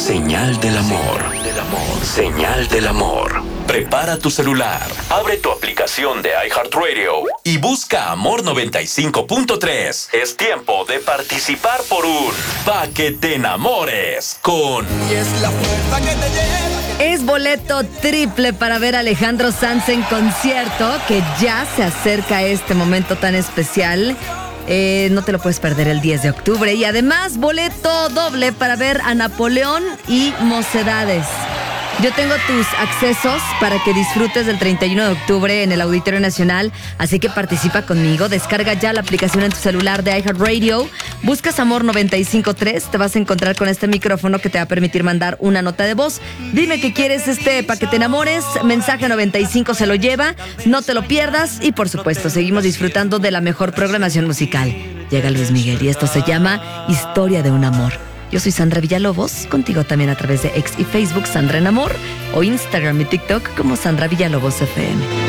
Señal del amor. Señal del amor. Prepara tu celular, abre tu aplicación de iHeartRadio y busca Amor 95.3. Es tiempo de participar por un Pa' que te enamores con... Y es la fuerza que te lleva. Es boleto triple para ver a Alejandro Sanz en concierto, que ya se acerca este momento tan especial. No te lo puedes perder el 10 de octubre. Y además, boleto doble para ver a Napoleón y Mocedades. Yo tengo tus accesos para que disfrutes del 31 de octubre en el Auditorio Nacional, así que participa conmigo. Descarga ya la aplicación en tu celular de iHeartRadio, buscas Amor 95.3, te vas a encontrar con este micrófono que te va a permitir mandar una nota de voz. Dime que quieres Pa' que te enamores, mensaje 95 se lo lleva, no te lo pierdas y por supuesto seguimos disfrutando de la mejor programación musical. Llega Luis Miguel y esto se llama Historia de un amor. Yo soy Sandra Villalobos, contigo también a través de X y Facebook, Sandra en Amor, o Instagram y TikTok como Sandra Villalobos FM.